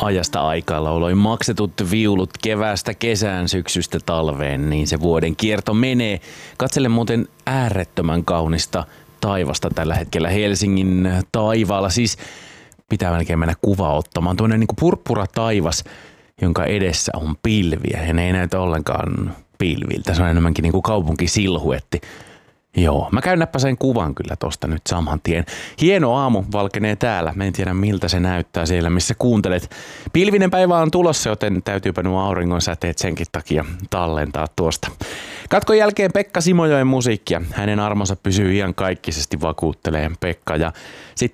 Ajasta aikaa lauloi maksetut viulut keväästä kesään, syksystä talveen, niin se vuoden kierto menee. Katsele muuten äärettömän kaunista taivasta tällä hetkellä Helsingin taivaalla. Siis pitää melkein mennä kuva ottamaan. Tuonne niin kuin purppura taivas, jonka edessä on pilviä ja ne ei näytä ollenkaan pilviltä. Se on enemmänkin niin kuin kaupunkisilhuetti. Joo, mä käyn näppäseen kuvan kyllä tosta nyt saman tien. Hieno aamu valkenee täällä. Mä en tiedä miltä se näyttää siellä, missä kuuntelet. Pilvinen päivä on tulossa, joten täytyypä nuo auringon säteet senkin takia tallentaa tuosta. Katkon jälkeen Pekka Simojoen musiikkia. Hänen armonsa pysyy iankaikkisesti, vakuuttelee Pekka. Ja sitten